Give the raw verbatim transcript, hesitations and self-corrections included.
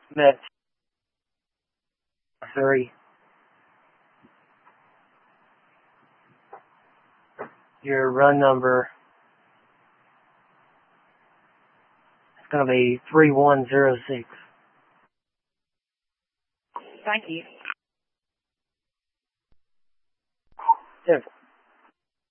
Met three. Your run number is going to be three one zero six. Thank you. Yes.